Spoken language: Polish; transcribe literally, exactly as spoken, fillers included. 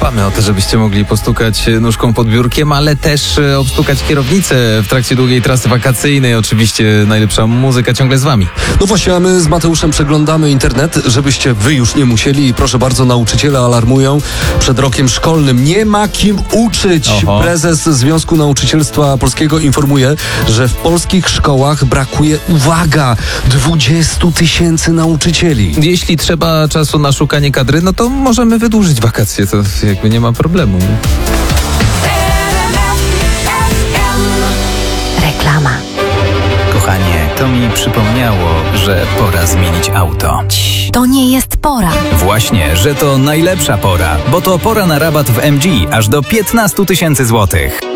dbamy o to, żebyście mogli postukać nóżką pod biurkiem, ale też obstukać kierownicę w trakcie długiej trasy wakacyjnej. Oczywiście najlepsza muzyka ciągle z wami. No właśnie, a my z Mateuszem przeglądamy internet, żebyście wy już nie musieli. I proszę bardzo, nauczyciele alarmują przed rokiem szkolnym. Nie ma kim uczyć. Oho. Prezes Związku Nauczycielstwa Polskiego informuje, że w polskich szkołach brakuje, uwaga, dwudziestu tysięcy nauczycieli. Jeśli trzeba czasu na szukanie kadry, no to możemy wydłużyć wakacje. To jakby nie ma problemu. Reklama. Kochanie, to mi przypomniało, że pora zmienić auto. To nie jest pora. Właśnie, że to najlepsza pora, bo to pora na rabat w M G aż do piętnaście tysięcy złotych.